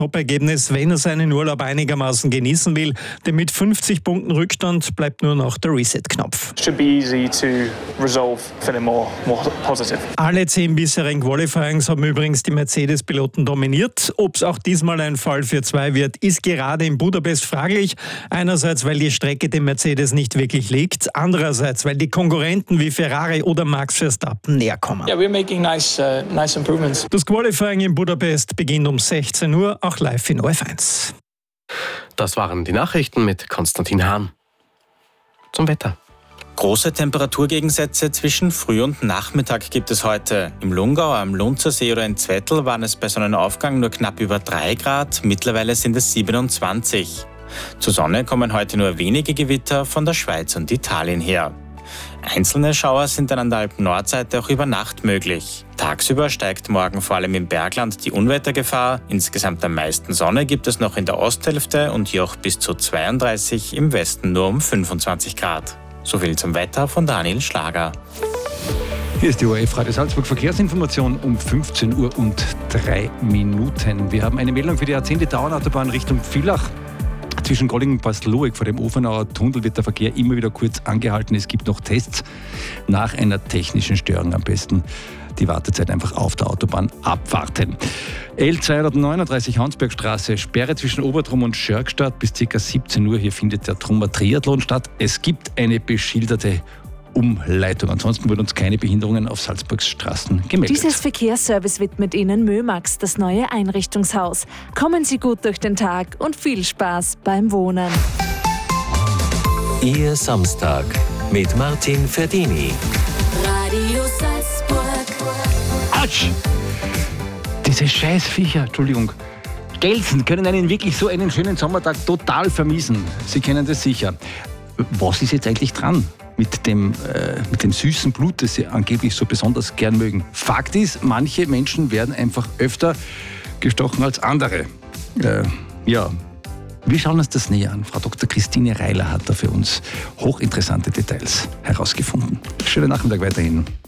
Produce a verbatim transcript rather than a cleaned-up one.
Top-Ergebnis, wenn er seinen Urlaub einigermaßen genießen will, denn mit fünfzig Punkten Rückstand bleibt nur noch der Reset-Knopf. Should be easy to resolve, feeling more, more positive. Alle zehn bisherigen Qualifyings haben übrigens die Mercedes-Piloten dominiert. Ob es auch diesmal ein Fall für zwei wird, ist gerade in Budapest fraglich. Einerseits, weil die Strecke dem Mercedes nicht wirklich liegt, andererseits, weil die Konkurrenten wie Ferrari oder Max Verstappen näher kommen. Yeah, we're making nice, uh, nice improvements. Das Qualifying in Budapest beginnt um sechzehn Uhr, auch live in O F eins. Das waren die Nachrichten mit Konstantin Hahn. Zum Wetter. Große Temperaturgegensätze zwischen Früh und Nachmittag gibt es heute. Im Lungau, am Lunzersee oder in Zwettl waren es bei Sonnenaufgang nur knapp über drei Grad, mittlerweile sind es siebenundzwanzig. Zur Sonne kommen heute nur wenige Gewitter von der Schweiz und Italien her. Einzelne Schauer sind dann an der Alpen-Nordseite auch über Nacht möglich. Tagsüber steigt morgen vor allem im Bergland die Unwettergefahr. Insgesamt am meisten Sonne gibt es noch in der Osthälfte und hier auch bis zu zweiunddreißig, im Westen nur um fünfundzwanzig Grad. Soviel zum Wetter von Daniel Schlager. Hier ist die O R F Radio Salzburg Verkehrsinformation um fünfzehn Uhr und drei Minuten. Wir haben eine Meldung für die A zehn, die Dauernautobahn Richtung Villach. Zwischen Gollingen und Pasloig vor dem Ofenauer Tunnel wird der Verkehr immer wieder kurz angehalten. Es gibt noch Tests nach einer technischen Störung. Am besten die Wartezeit einfach auf der Autobahn abwarten. L zweihundertneununddreißig Hansbergstraße, Sperre zwischen Obertrum und Schörgstadt bis ca. siebzehn Uhr. Hier findet der Trummer Triathlon statt. Es gibt eine beschilderte Umleitung. Ansonsten wurden uns keine Behinderungen auf Salzburgs Straßen gemeldet. Dieses Verkehrsservice widmet Ihnen Mömax, das neue Einrichtungshaus. Kommen Sie gut durch den Tag und viel Spaß beim Wohnen. Ihr Samstag mit Martin Ferdini. Radio Salzburg. Autsch! Diese Scheißviecher, Entschuldigung. Gelsen können einen wirklich so einen schönen Sommertag total vermiesen. Sie kennen das sicher. Was ist jetzt eigentlich dran mit dem, äh, mit dem süßen Blut, das Sie angeblich so besonders gern mögen? Fakt ist, manche Menschen werden einfach öfter gestochen als andere. Äh, ja, wir schauen uns das näher an. Frau Doktor Christine Reiler hat da für uns hochinteressante Details herausgefunden. Schönen Nachmittag weiterhin.